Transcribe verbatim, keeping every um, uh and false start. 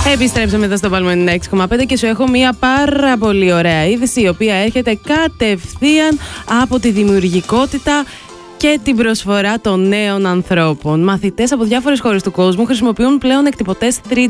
Επιστρέψαμε εδώ στο Palm ενενήντα έξι κόμμα πέντε και σου έχω μια πάρα πολύ ωραία είδηση, η οποία έρχεται κατευθείαν από τη δημιουργικότητα και την προσφορά των νέων ανθρώπων. Μαθητές από διάφορες χώρες του κόσμου χρησιμοποιούν πλέον εκτυπωτές θρι